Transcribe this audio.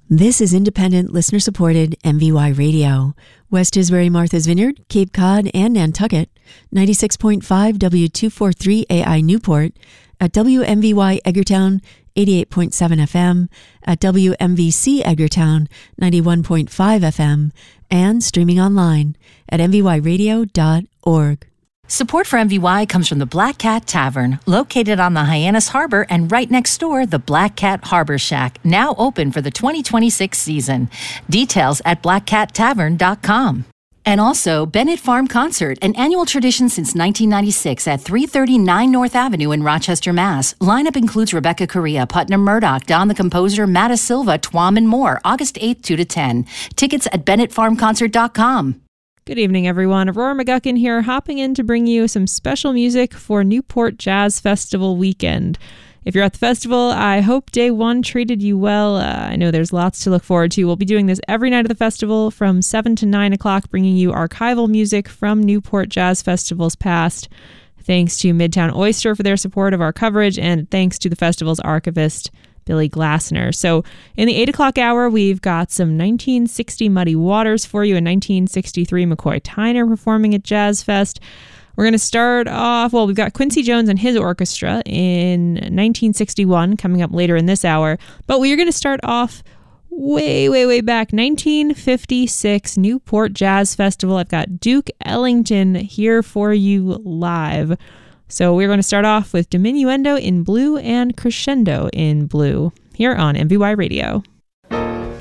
This is independent, listener-supported MVY Radio. West Tisbury, Martha's Vineyard, Cape Cod, and Nantucket. 96.5 W243 AI Newport. At WMVY Edgartown, 88.7 FM. At WMVC Edgartown, 91.5 FM. And streaming online at mvyradio.org. Support for MVY comes from the Black Cat Tavern, located on the Hyannis Harbor and right next door, the Black Cat Harbor Shack, now open for the 2026 season. Details at blackcattavern.com. And also, Bennett Farm Concert, an annual tradition since 1996 at 339 North Avenue in Rochester, Mass. Lineup includes Rebecca Correa, Putnam Murdoch, Don the Composer, Matta Silva, Twom, and more. August 8th, 2 to 10. Tickets at bennettfarmconcert.com. Good evening, everyone. Aurora McGuckin here, hopping in to bring you some special music for Newport Jazz Festival weekend. If you're at the festival, I hope day one treated you well. I know there's lots to look forward to. We'll be doing this every night of the festival from 7 to 9 o'clock, bringing you archival music from Newport Jazz Festivals past. Thanks to Midtown Oyster for their support of our coverage, and thanks to the festival's archivist, Billy Glassner. So in the 8 o'clock hour, we've got some 1960 Muddy Waters for you, and 1963 McCoy Tyner performing at Jazz Fest. We're going to start off, we've got Quincy Jones and his orchestra in 1961 coming up later in this hour, but we are going to start off way back, 1956 Newport Jazz Festival. I've got Duke Ellington here for you live. So we're going to start off with Diminuendo in blue and Crescendo in blue here on MVY Radio.